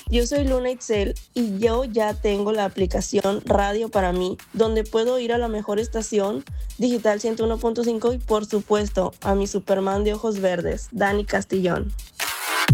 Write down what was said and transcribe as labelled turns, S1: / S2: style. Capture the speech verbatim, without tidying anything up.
S1: Yo soy Luna Itzel y yo ya tengo la aplicación Radio para mí, donde puedo ir a la mejor estación Digital ciento uno punto cinco y por supuesto a mi Superman de ojos verdes, Dani Castillón.